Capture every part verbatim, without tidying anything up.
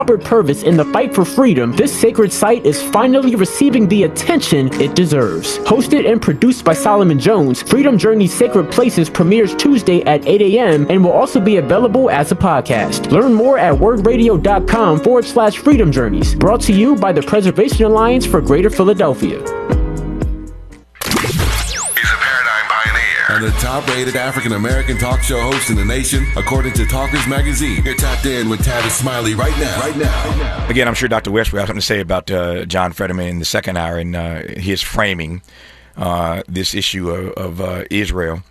Robert Purvis in the fight for freedom, this sacred site is finally receiving the attention it deserves. Hosted and produced by Solomon Jones, Freedom Journey Sacred Places premieres Tuesday at eight a.m. and will also be available as a podcast. Learn more at wordradio.com forward slash Freedom Journeys. Brought to you by the Preservation Alliance for Greater Philadelphia. And the top-rated African-American talk show host in the nation, according to Talkers Magazine. You're tapped in with Tavis Smiley right now. Right now. Again, I'm sure Doctor West will have something to say about uh, John Fetterman in the second hour and uh, his framing uh, this issue of, of uh, Israel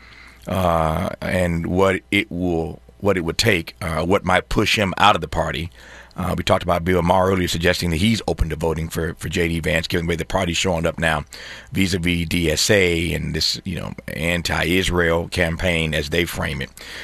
uh, and what it will, what it would take, uh, what might push him out of the party. Uh, we talked about Bill Maher earlier suggesting that he's open to voting for, for J D. Vance, given the way the party's showing up now vis-a-vis D S A and this, you know, anti-Israel campaign as they frame it.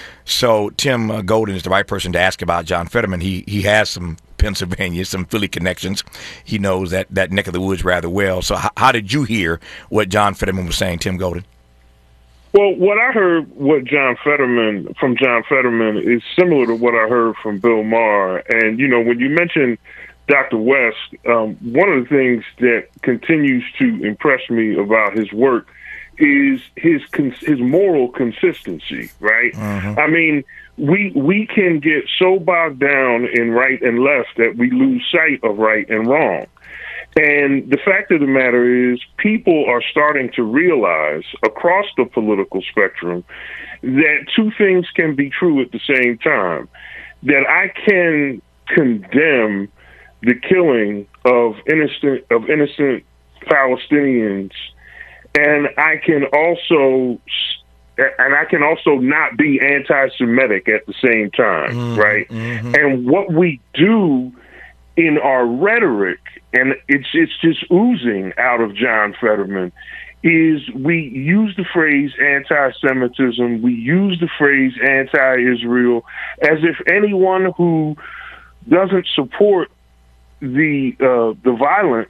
So Tim uh, Golden is the right person to ask about John Fetterman. He he has some Pennsylvania, some Philly connections. He knows that, that neck of the woods rather well. So h- how did you hear what John Fetterman was saying, Tim Golden? Well, what I heard what John Fetterman from John Fetterman is similar to what I heard from Bill Maher. And, you know, when you mention Doctor West, um, one of the things that continues to impress me about his work is his cons- his moral consistency, right? Uh-huh. I mean, we we can get so bogged down in right and left that we lose sight of right and wrong. And the fact of the matter is people are starting to realize across the political spectrum that two things can be true at the same time. That I can condemn the killing of innocent of innocent Palestinians, and I can also and I can also not be anti-Semitic at the same time, mm-hmm, right? Mm-hmm. And what we do in our rhetoric, and it's it's just oozing out of John Fetterman, is we use the phrase anti-Semitism, we use the phrase anti-Israel, as if anyone who doesn't support the uh, the violence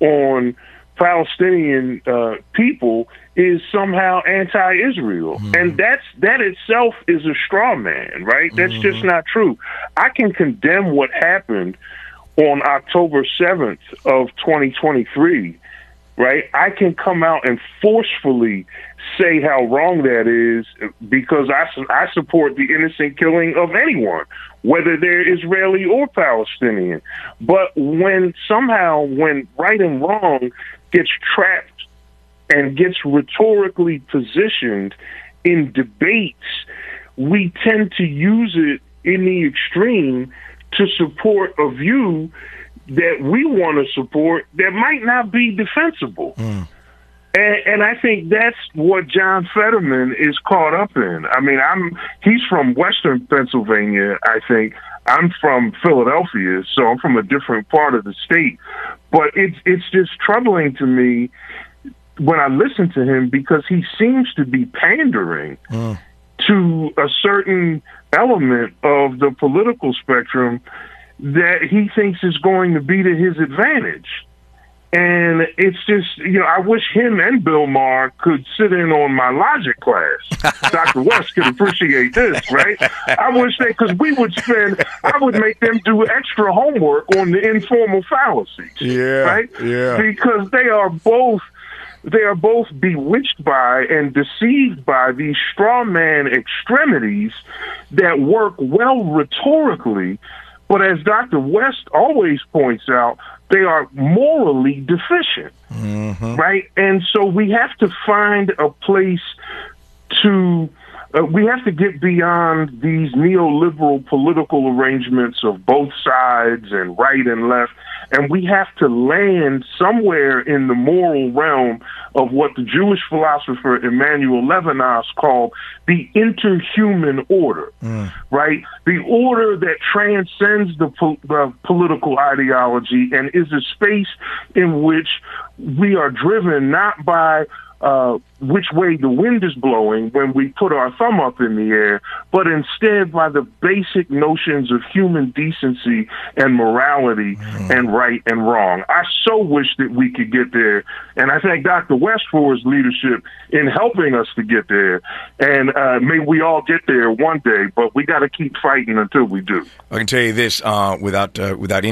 on Palestinian uh, people is somehow anti-Israel. Mm-hmm. And that's that itself is a straw man, right? That's mm-hmm. just not true. I can condemn what happened on October seventh of twenty twenty-three, right? I can come out and forcefully say how wrong that is because I, I support the innocent killing of anyone, whether they're Israeli or Palestinian. But when somehow, when right and wrong gets trapped and gets rhetorically positioned in debates, we tend to use it in the extreme to support a view that we want to support that might not be defensible. Mm. And, and I think that's what John Fetterman is caught up in. I mean, I'm he's from Western Pennsylvania, I think. I'm from Philadelphia, so I'm from a different part of the state. But it's it's just troubling to me when I listen to him because he seems to be pandering mm. to a certain element of the political spectrum that he thinks is going to be to his advantage. And it's just, you know, I wish him and Bill Maher could sit in on my logic class. Doctor West could appreciate this, right? I wish they, because we would spend, I would make them do extra homework on the informal fallacies. Yeah, right? Yeah. Because they are both They are both bewitched by and deceived by these straw man extremities that work well rhetorically, but as Doctor West always points out, they are morally deficient, mm-hmm. right? And so we have to find a place to, uh, we have to get beyond these neoliberal political arrangements of both sides and right and left, and we have to land somewhere in the moral realm of what the Jewish philosopher Emmanuel Levinas called the interhuman order, mm. right? The order that transcends the, po- the political ideology and is a space in which we are driven not by uh, which way the wind is blowing when we put our thumb up in the air, but instead by the basic notions of human decency and morality mm. and right and wrong. I so wish that we could get there, and I thank Doctor West for his leadership in helping us to get there, and uh, may we all get there one day, but we got to keep fighting until we do. I can tell you this, uh, without uh, without